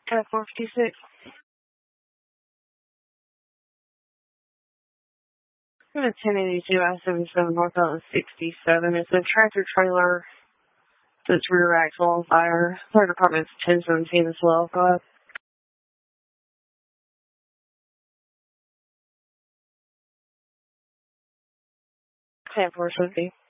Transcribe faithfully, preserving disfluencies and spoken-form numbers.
At four fifty-six. I'm at ten eighty-two I seventy-seven northbound sixty-seven. It's a tractor trailer that's rear axle on fire. Fire department's ten seventeen as well. Go ahead. ten four seventy.